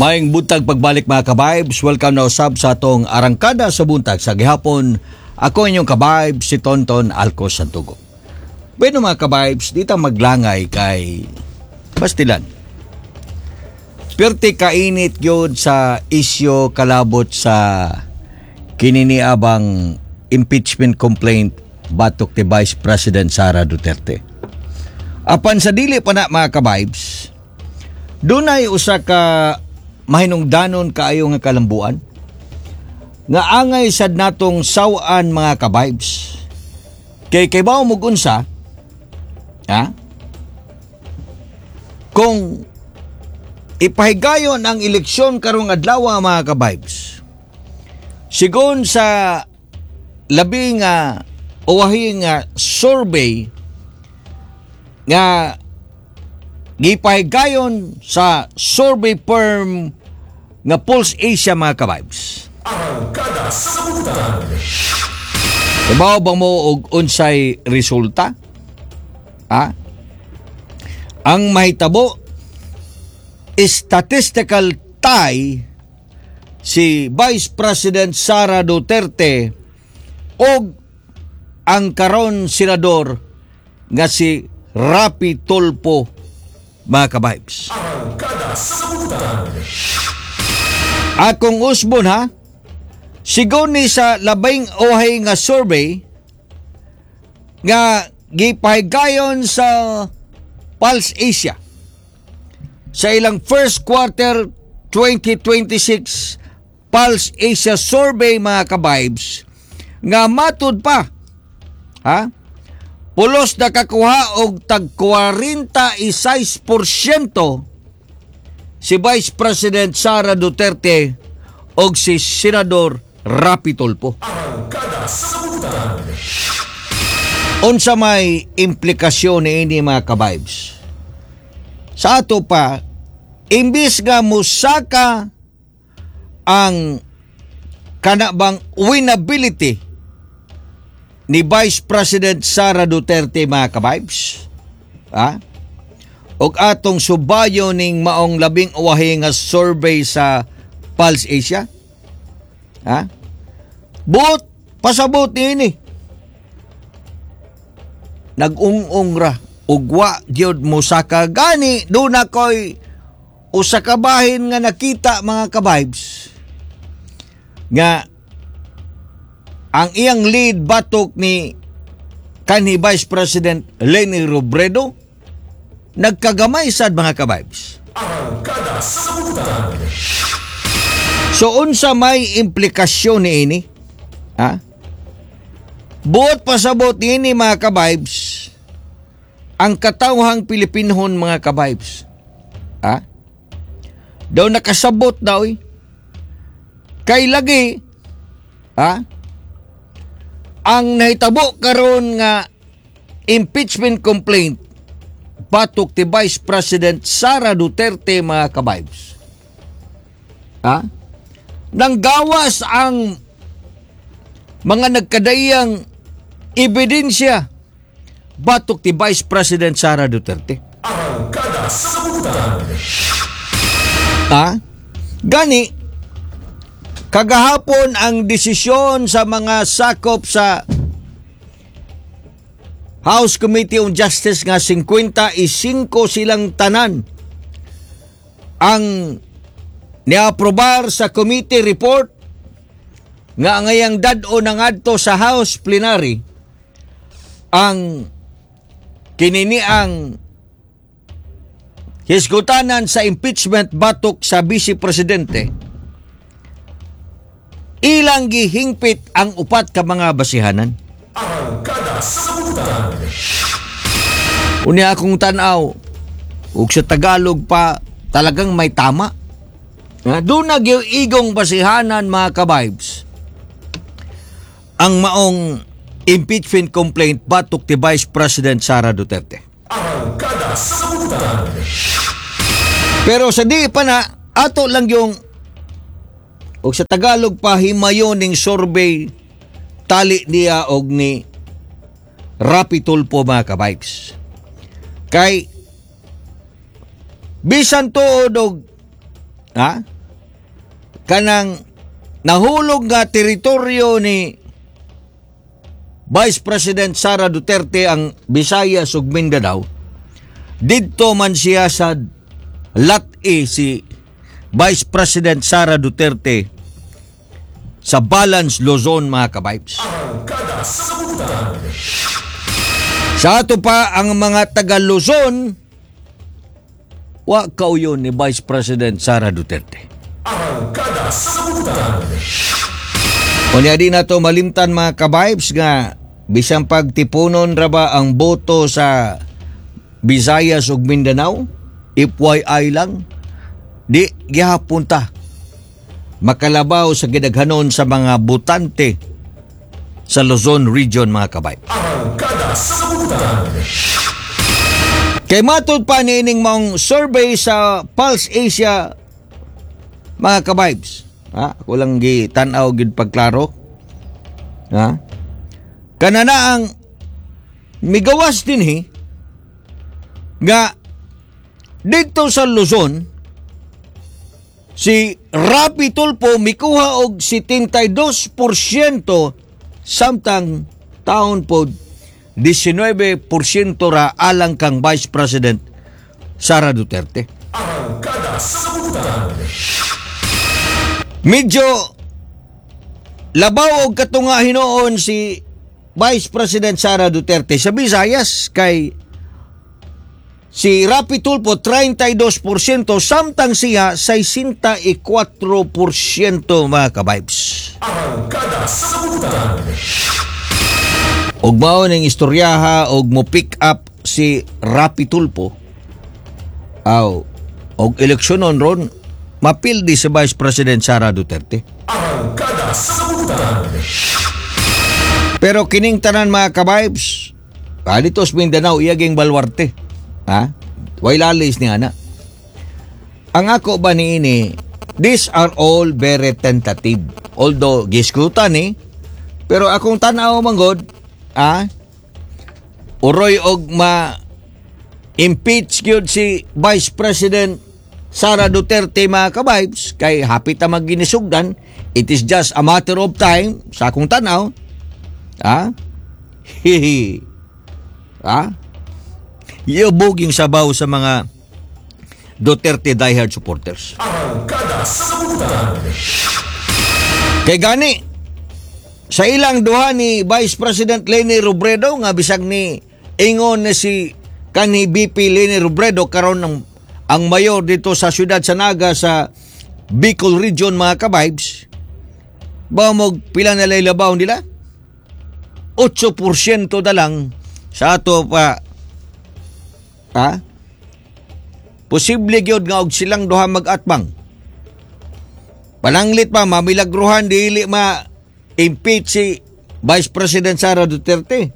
Maayong buntag pagbalik mga ka-vibes. Welcome na usab sa atong arangkada sa buntag sa gihapon. Ako inyong ka-vibes, si Tonton Alco Santugo. Bueno mga ka-vibes, dito maglangay kay Bastilan. Perti kainit yun sa isyo kalabot sa kininiabang impeachment complaint batok ti Vice President Sara Duterte. Apan sa dili pa na mga ka-vibes, dunay usa ka mahinungdanon kaayo nga kalambuan nga angay sad natong sawan mga ka-vibes. Kay bawo mo unsa kung ipahigayon ang eleksyon karong adlaw mga ka-vibes, sigon sa labi nga uwahi nga survey nga gipahigayon sa survey firm nga Pulse Asia mga ka-vibes. Arangkada sa buntag. Ibaw ba mo og unsay resulta? Ang mahitabo, statistical tie si Vice President Sara Duterte og ang karon senador nga si Rapi Tulfo mga ka-vibes. Arangkada sa buntag. Akong usbon sigon ni sa labing ohay nga survey nga gipahigayon sa Pulse Asia sa ilang first quarter 2026 Pulse Asia survey mga ka-vibes nga matud pa pulos na kakuha og tag 46% si Vice President Sara Duterte og si Senador Rapi Tulfo. Arangkada sa buntag. Unsa may implikasyon ini mga ka-vibes? Sa ato pa, imbis nga musaka ang kanabang winnability ni Vice President Sara Duterte mga ka-vibes, og atong subayo ning maong labing uwahi nga survey sa Pulse Asia, but pasabot ini nag-ung-ung ra ugwa gyud musaka gani do na koy usa ka bahin nga nakita mga ka-vibes nga ang iyang lead batok ni kanhi Vice President Leni Robredo nagkagamay sad mga ka-vibes. Arangkada sa buntag. So unsa may implikasyon ni ini? Buot pasabot ini mga ka-vibes ang katawhang Pilipinhon mga ka-vibes. Daw nakasabot daw kay lagi ang nahitabo karon nga impeachment complaint batok ti Vice President Sara Duterte mga ka-vibes. Nanggawas ang mga nagkadayang ebidensya batok ti Vice President Sara Duterte. Arangkada sa buntag. Gani kagahapon ang desisyon sa mga sakop sa House Committee on Justice nga 55 silang tanan ang niaprobar sa committee report nga ngayang dad-o nangadto sa House Plenary ang kininiang hisgutanan sa impeachment batok sa Vice Presidente. Ilang gihingpit ang upat ka mga basihanan. Arangkada sa buntag. Unya akong tanaw ug sa Tagalog pa talagang may tama. Doon nagyigong basihanan mga ka-vibes ang maong impeachment complaint batok ti Vice President Sara Duterte. Arangkada sa buntag. Pero sa di pa na ato lang yung og sa Tagalog pa himayon ning survey tali niya og ni Rapi Tulfo mga ka-vibes. Kay bisan tuod og kanang nahulog nga teritoryo ni Vice President Sara Duterte ang Visayas ug Mindanao, didto man siya sa lat-e si Vice President Sara Duterte sa Balance Luzon, mga kabibes. Arangkada sa Sagutan. Sa ato pa ang mga taga Luzon, wa kauyon ni Vice President Sara Duterte. Arangkada sa Sagutan. Unya di na to malimtan, mga kabibes, nga bisang pagtipunon ra ba ang boto sa Visayas ug Mindanao, FYI lang, di gihapon ta makalabaw sa gidaghanon sa mga botante sa Luzon region, mga kabibes. Arangkada sa Sagutan. Kay matod pa niining maong survey sa Pulse Asia, mga kabibes, ako lang gitanaw gid pagklaro, kanana ang migawas din nga dito sa Luzon, si Rapi Tulfo mikuha og 72%, samtang taon po 19% ra alang kang Vice President Sara Duterte. Arangkada sa Sagutan. Medyo labaw og katunga hinoon si Vice President Sara Duterte sa Visayas, kay si Rapi Tulfo 32%, samtang siya 64%, mga kabibes. Arangkada sa Sagutan. Og mao ning istoryaha og mo pick up si Rapi Tulfo og eleksyonon ron mapildi si Vice President Sara Duterte. Arangkada sa Sagutan. Pero kining tanan, mga kabibes, dito sa Mindanao iyaging balwarte, way lalis ni ana. Ang ako ba niini, these are all very tentative, although giskutan pero akong tanaw manggod, uroy og ma-impeach gyud si Vice President Sara Duterte, mga kabibes, kay hapit ta magginisugdan. It is just a matter of time sa akong tanaw. Iubog yung sabaw sa mga Duterte diehard supporters. Arangkada sa Sagutan. Kay gani, sa ilang duha ni Vice President Leni Robredo, nga bisag ni ingon na si kanhi VP Leni Robredo karon ang mayor dito sa siyudad sa Naga sa Bicol region, mga kabibes, ba mo pila na laylabaw nila? 8% na lang sa ato pa. Posible gyud nga og silang duha mag-atbang. Pananglit pa mamilagruhan dili ma-impeach si Vice President Sara Duterte.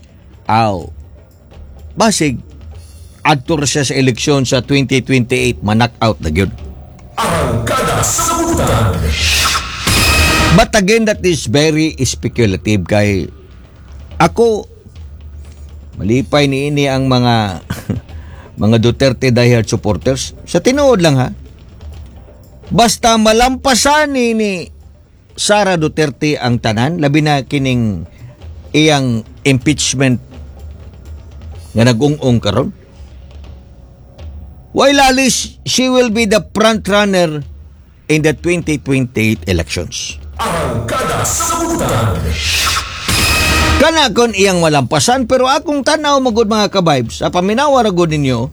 Basig adto siya sa eleksyon sa 2028, ma-knock out na gyud. Arangkada sa Sagutan. But again, that is very speculative, kay ako malipay niini ang mga mga Duterte diehard supporters. Sa tinuod lang basta malampasan ni Sara Duterte ang tanan, labi na kining iyang impeachment nga nag-ung-ung karon, why lalis she will be the front runner in the 2028 elections. Arangkada sa Sagutan. Kana kon iyang malampasan, pero akong tanaw magud, mga kabibes, sa paminawa ra gud ninyo,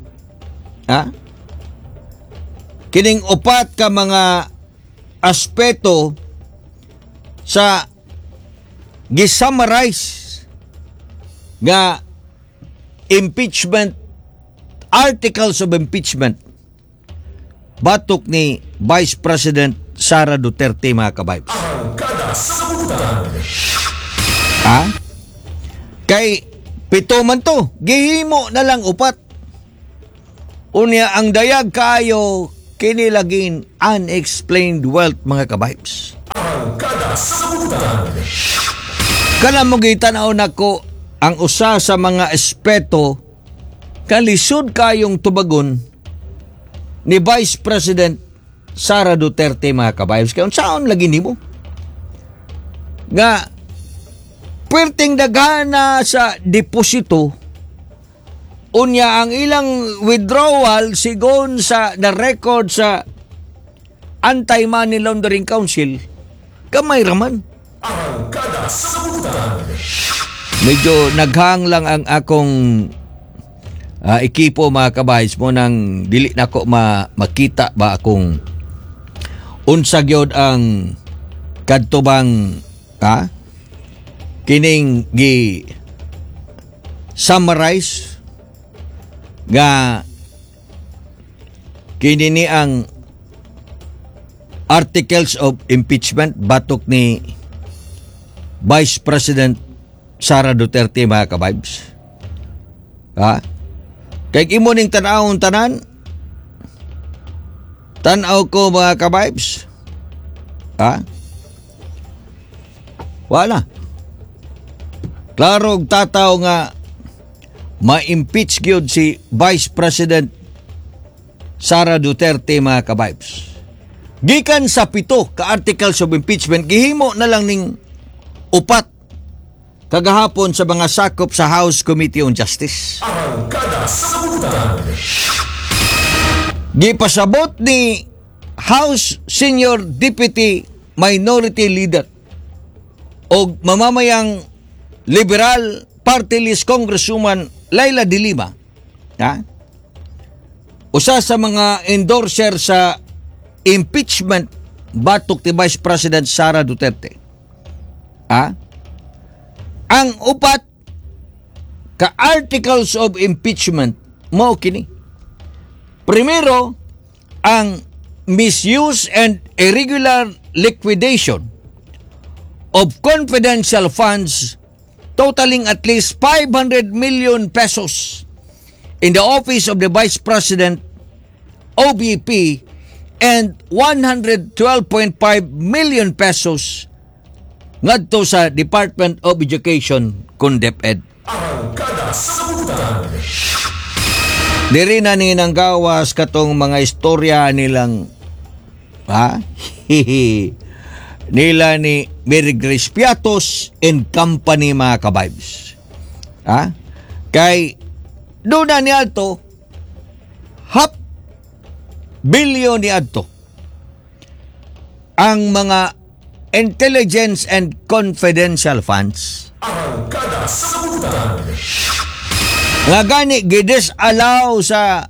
kining upat ka mga aspeto sa gisummarize nga impeachment, articles of impeachment batok ni Vice President Sara Duterte, mga kabibes. Arangkada sa Sagutan. Kay pito man to, gihimo na lang upat. Unya ang dayag kayo kinilagin unexplained wealth, mga kabibes. Arangkada sa Sagutan. Kana mo gitanaw nako ang usa sa mga espeto kalisod kayong tubagon ni Vice President Sara Duterte mga kabayos. Kaya saan lagi nimo? Nga, perting daghana sa deposito, unya ang ilang withdrawal sigon sa the record sa Anti-Money Laundering Council, kamay raman. Arangkada sa kabutan. Medyo naghang lang ang akong ekipo mga kabayos mo nang dili na ko makita ba akong unsa gyud ang kadtubang kining gi summarize nga kini ni ang articles of impeachment batok ni Vice President Sara Duterte mga kabibes. Kay imo ning tan-awon tanan, tan-aw ko mga kabibes. Wala. Klaro tataw nga ma-impeach gyud si Vice President Sara Duterte mga kabibes. Gikan sa 7 ka articles of impeachment, gihimo na lang ning 4 kagahapon sa mga sakop sa House Committee on Justice. Arangkada sa kabutan. Gipasabot ni House Senior Deputy Minority Leader o mamamayang Liberal Party List Congresswoman Laila De Lima, usa sa mga endorser sa impeachment batok ti Vice President Sara Duterte. Ang 4 ka articles of impeachment mao kini. Primero, ang misuse and irregular liquidation of confidential funds totaling at least 500 million pesos in the office of the Vice President, OVP, and 112.5 million pesos ngadto sa Department of Education kun DepEd. Arangkada sa kabutan. Diri na ni nang gawas katong mga istorya nilang nila ni Mary Grace Piatos and company mga kabibes. Kay doon na ni ato half billion ni adto ang mga intelligence and confidential funds. Arangkada sa kabutan. Nga gani gidisallow sa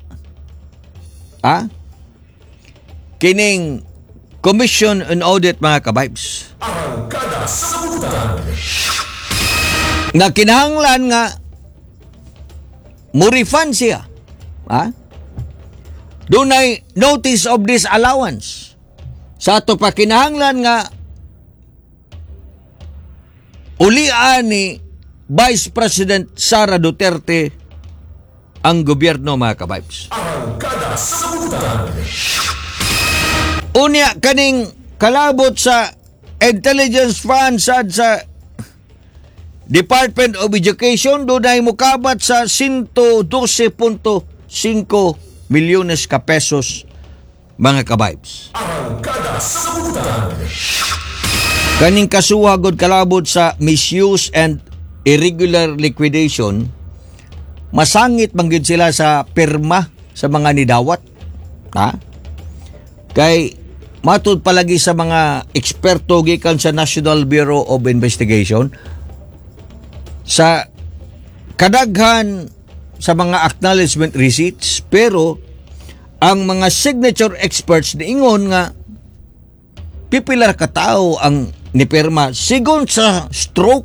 kining Commission on Audit mga kabibes. Arangkada sa kabutan. Nga kinahanglan nga mo-refund siya. Dunay notice of disallowance. Sa ato pa kinahanglan nga ulian ni Vice President Sara Duterte ang gobyerno mga kabibes. Arangkada sa kabutan. Unya kaning kalabot sa intelligence fund sa Department of Education dunay mokabat sa 112.5 milyones ka pesos mga kabibes. Arangkada sa kabutan. Kaning kasuhagod kalabot sa misuse and irregular liquidation, masangit manggid sila sa pirma sa mga nidawat. Kay matud palagi sa mga eksperto gikan sa National Bureau of Investigation, sa kadaghan sa mga acknowledgement receipts, pero ang mga signature experts niingon nga pipilar ka tao ang nipirma sigon sa stroke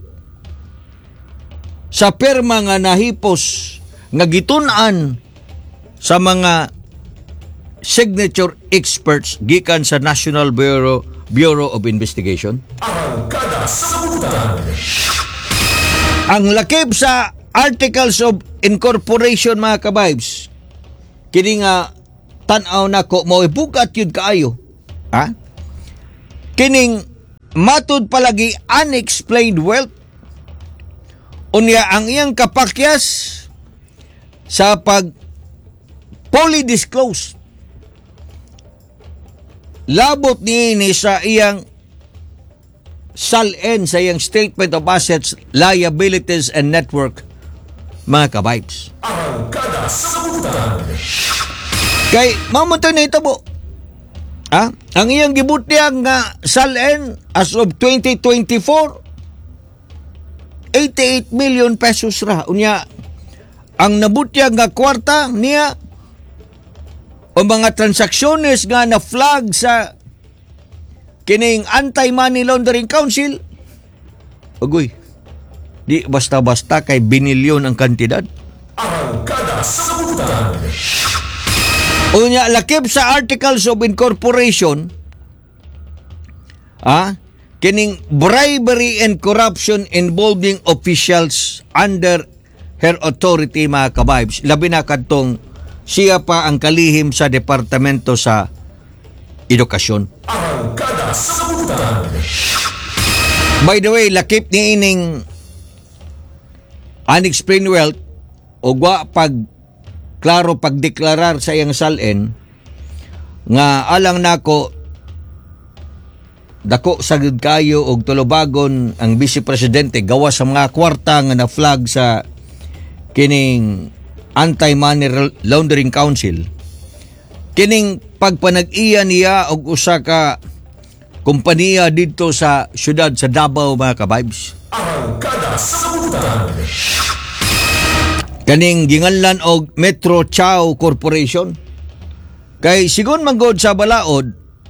sa pirma nga nahipos nga gitun-an sa mga signature experts gikan sa National Bureau of Investigation. Arangkada sa kabutan. Ang lakip sa Articles of Incorporation mga kabibes, kini nga tan-aw nako mo ibugat yun kaayo. Kining matud palagi unexplained wealth. Unya ang iyang kapakyas sa pag fully disclose labot niini sa iyang SALN, sa iyang Statement of Assets, Liabilities and Network, mga kabibes. Arangkada sa Kabutan. Kay mamuntoy na itabo. Ang iyang gibutyang nga SALN as of 2024, 88 million pesos ra. Unya, ang nabutyang nga kwarta niya o mga transaksyones nga na flag sa kining Anti-Money Laundering Council, agoy, di basta-basta kay binilyon ang kantidad. Arangkada sa Kabutan. Unya, lakip sa Articles of Incorporation, kining bribery and corruption involving officials under her authority, mga kabibes. Labi na kadtong siya pa ang kalihim sa Departamento sa Edukasyon. Arangkada sa Kabutan. By the way, lakip ni ining unexplained wealth o wa klaro pagdeklarar sa iyang SALN nga alang nako dako sagud kayo og tulubagon ang Vice Presidente gawa sa mga kwarta nga na flag sa kining Anti-Money Laundering Council. Kining pagpanag-iya niya og usa ka kompanya dito sa syudad sa Davao, mga kabibes. Arangkada sa Kabutan. Kaning ginganlan og Metro Chow Corporation. Kay sigon manggod sa balaod,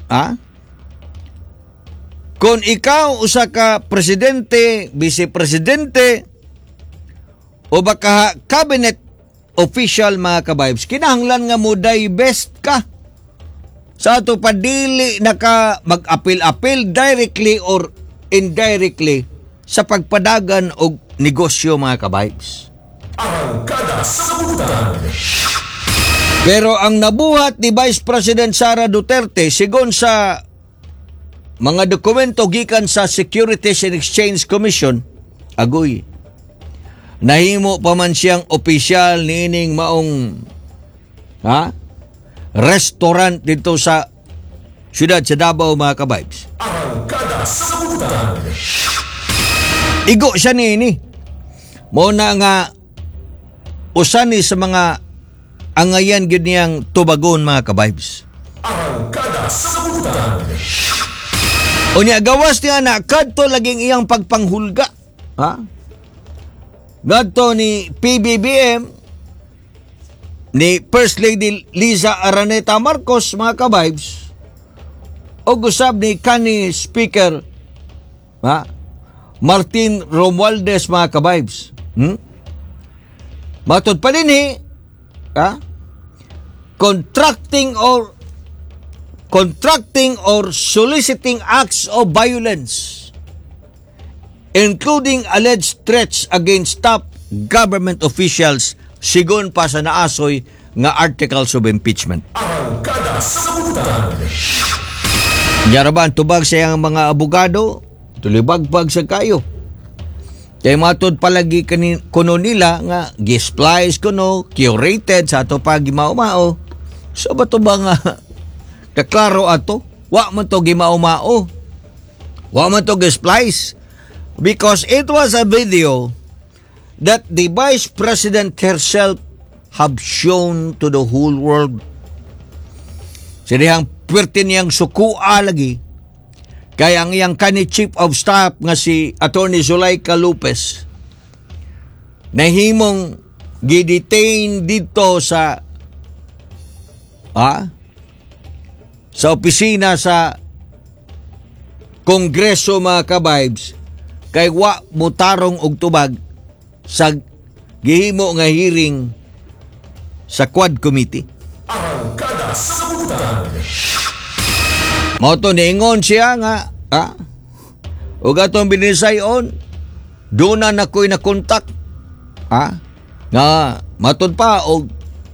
kung ikaw usa ka presidente, vice presidente o baka cabinet official, mga kabibes, kinahanglan nga mo best ka sa ato padili na ka mag-apil-apil directly or indirectly sa pagpadagan og negosyo, mga kabibes. Arangkada sa Kabutan. Pero ang nabuhat ni Vice President Sara Duterte, sigon sa mga dokumento gikan sa Securities and Exchange Commission, agoy, nahimo pa man siyang opisyal niining maong restaurant dito sa siyudad sa Davao, mga kabibes. Arangkada sa Kabutan. Igo siya niini. Muna nga usa ni sa mga angayan gyud niyang tubagon, mga kabibes. Arangkada sa Kabutan. Unya gawas niya na kadto laging iyang pagpanghulga. Gadto ni PBBM ni First Lady Liza Araneta Marcos, mga kabibes, o gusab ni kanhi Speaker Martin Romualdez, mga kabibes. Matod pa din contracting or soliciting acts of violence, including alleged threats against top government officials, sigon pa sa naasoy nga articles of impeachment. Arangkada sa Kabutan. Yaraban tubag sa iyang mga abogado, tulibagbag sa kayo. Kaya matod palagi kuno nila nga gisplice kuno, curated sa ato pa gimao-mao. So ba to ba nga kaklaro ato? Wa man to gimao-mao. Wa man to gisplice. Because it was a video that the Vice President herself have shown to the whole world. Sinihang pwerte niyang sukua lagi. Kaya ang iyang kani Chief of Staff nga si Attorney Zulaika Lopez nahimong gidetain dito sa sa opisina sa Kongreso, mga kabibes, kay wa mutarong og tubag sa gihimo nga hearing sa Quad Committee. Arangkada sa Kabutan. Mao to niingon siya nga ug atong binisayon doon na ko'y nakontak nga matod pa og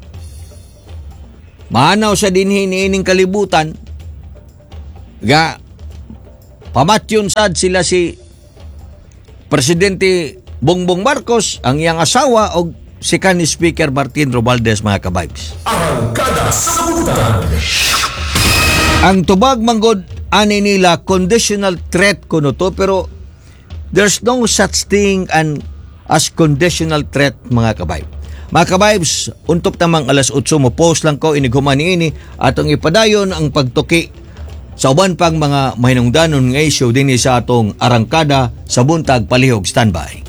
manaw sa dinhi niining kalibutan nga pamatyon sad sila si Presidente Bongbong Marcos, ang iyang asawa og si kanhi Speaker Martin Romualdez, mga kabibes. Arangkada sa Kabutan. Ang tubag manggod ani nila conditional threat kuno to, pero there's no such thing as conditional threat, mga kabay. Mga kabaybs, untop namang alas 8 mo post lang ko iniguman ini atong ipadayon ang pagtuki sa uban pang mga mahinungdanon nga issue dinhi sa atong arangkada sa buntag palihog. Standby.